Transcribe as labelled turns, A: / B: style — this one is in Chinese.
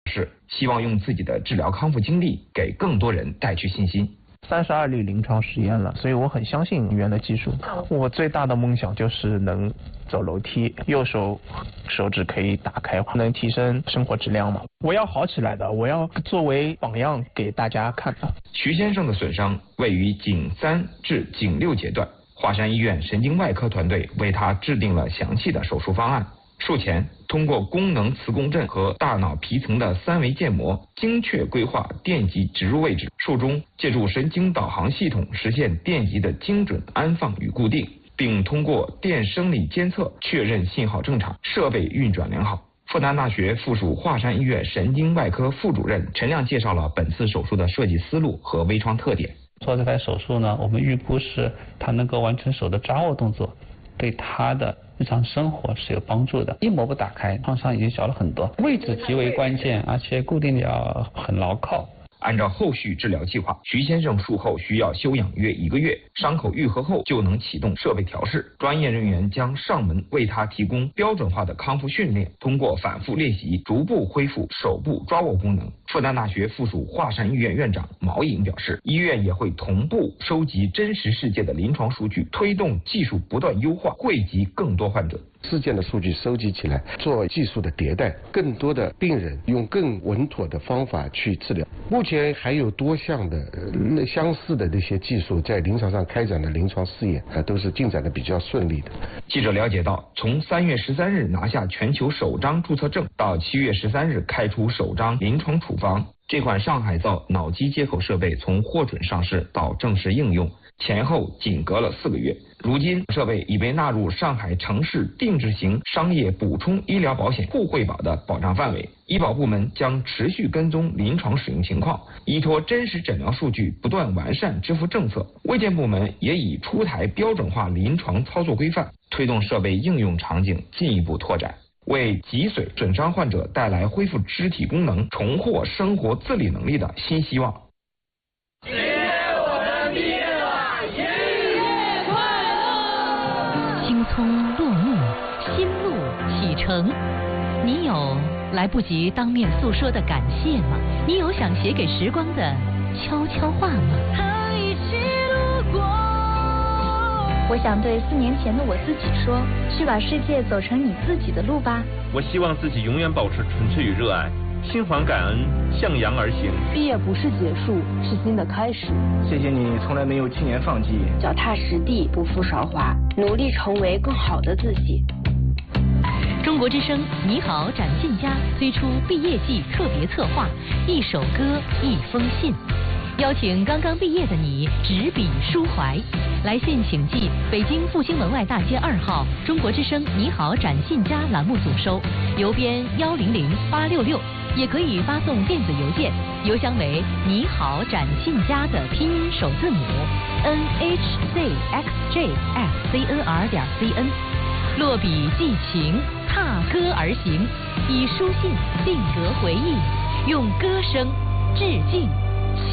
A: 是希望用自己的治疗康复经历给更多人带去信心。
B: 32例临床实验了，所以我很相信医院的技术。我最大的梦想就是能走楼梯，右手手指可以打开，能提升生活质量嘛。我要好起来的，我要作为榜样给大家看的。
A: 徐先生的损伤位于颈3至颈6节段，华山医院神经外科团队为他制定了详细的手术方案。术前通过功能磁共振和大脑皮层的3维建模，精确规划电极植入位置。术中借助神经导航系统实现电极的精准安放与固定，并通过电生理监测确认信号正常，设备运转良好。复旦大学附属华山医院神经外科副主任陈亮介绍了本次手术的设计思路和微创特点。
C: 做这台手术呢，我们预估是它能够完成手的抓握动作，对他的日常生活是有帮助的。一膜不打开，创伤已经小了很多，位置极为关键，而且固定的要很牢靠。
A: 按照后续治疗计划，徐先生术后需要休养约1个月，伤口愈合后就能启动设备调试。专业人员将上门为他提供标准化的康复训练，通过反复练习，逐步恢复手部抓握功能。复旦大学附属华山医院院长毛颖表示，医院也会同步收集真实世界的临床数据，推动技术不断优化，惠及更多患者。
D: 事件的数据收集起来，做技术的迭代，更多的病人用更稳妥的方法去治疗。目前还有多项的相似的这些技术在临床上开展的临床试验，都是进展的比较顺利的。
A: 记者了解到，从3月13日拿下全球首张注册证，到7月13日开出首张临床处方，这款上海造脑机接口设备从获准上市到正式应用，前后仅隔了4个月。如今，设备已被纳入上海城市定制型商业补充医疗保险互惠保的保障范围。医保部门将持续跟踪临床使用情况，依托真实诊疗数据不断完善支付政策。卫健部门也已出台标准化临床操作规范，推动设备应用场景进一步拓展，为脊髓损伤患者带来恢复肢体功能、重获生活自理能力的新希望。
E: 青葱落幕，新路启程。你有来不及当面诉说的感谢吗？你有想写给时光的悄悄话吗？
F: 我想对4年前的我自己说，去把世界走成你自己的路吧。
G: 我希望自己永远保持纯粹与热爱，心怀感恩，向阳而行。
H: 毕业不是结束，是新的开始。
I: 谢谢你从来没有轻言放弃，
J: 脚踏实地，不负韶华，努力成为更好的自己。
E: 中国之声你好展信佳推出毕业季特别策划，一首歌一封信，邀请刚刚毕业的你执笔抒怀。来信请寄北京复兴门外大街2号中国之声你好展信佳栏目组收，邮编100866，也可以发送电子邮件，邮箱为你好展信佳的拼音首字母 nhzxjfcnr.cn。落笔寄情，踏歌而行，以书信定格回忆，用歌声致敬。